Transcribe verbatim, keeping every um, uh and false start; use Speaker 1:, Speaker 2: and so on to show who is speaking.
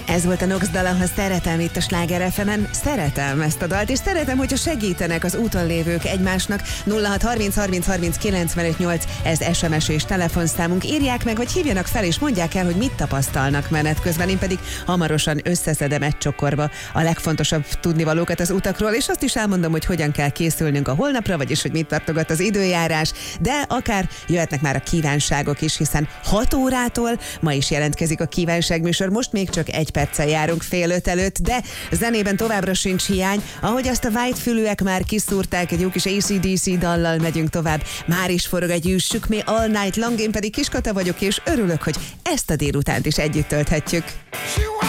Speaker 1: Ez volt a Nox dala, ha szeretem itt a Sláger ef emen. Szeretem ezt a dalt, és szeretem, hogyha segítenek az úton lévők egymásnak. nulla hat harminc harminc harminc kilencvenöt nyolc, ez es em es és telefonszámunk. Írják meg, vagy hívjanak fel, és mondják el, hogy mit tapasztalnak menet közben. Én pedig hamarosan összeszedem egy csokorba a legfontosabb tudnivalókat az utakról, és azt is elmondom, hogy hogyan kell készülnünk a holnapra, vagyis hogy mit tartogat az időjárás, de akár jöhetnek már a kívánságok is, hiszen hat órától ma is jelentkezik a kívánságműsor. Most még csak egy perccel járunk fél öt előtt, de zenében továbbra sincs hiány. Ahogy azt a whitefülűek már kiszúrták, egy jó kis á cé dé cé dallal megyünk tovább. Már is forog egy Shook Me All Night Long, én pedig Kiskata vagyok, és örülök, hogy ezt a délutánt is együtt tölthetjük.